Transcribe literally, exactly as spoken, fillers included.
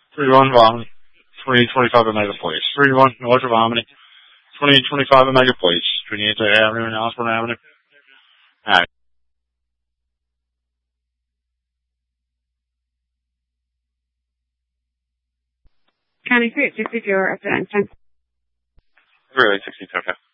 three one Romney, twenty twenty-five Omega Place. three one North of Romney, twenty twenty-five Omega Place, twenty-eighth Avenue and Osborne Avenue. Alright. County Street, sixty-two, or up to nine ten. Really, sixty-two, okay.